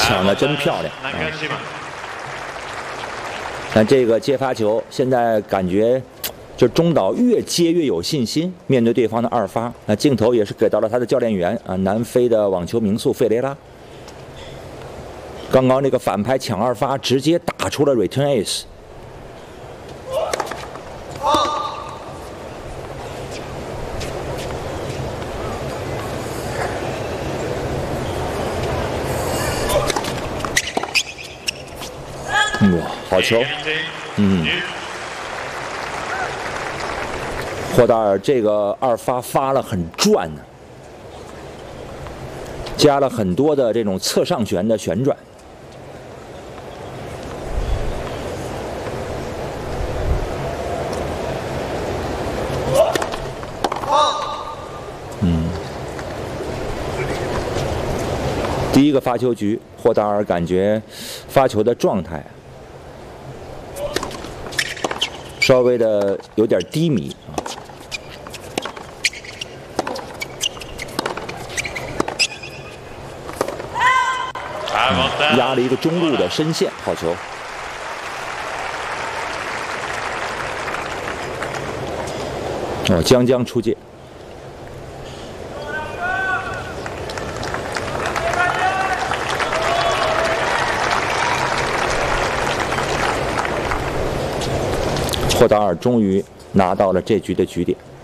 抢得真漂亮。但这个接发球，现在感觉就中岛越接越有信心，面对对方的二发。那镜头也是给到了他的教练员啊，南非的网球名宿费雷拉。刚刚这个反拍抢二发，直接打出了 return ace。哇，好球！霍达尔这个二发发了很转呢，加了很多的这种侧上旋的旋转。第一个发球局，霍达尔感觉发球的状态稍微的有点低迷压了一个中路的深线，好球。将出界。霍达尔终于拿到了这局的局点。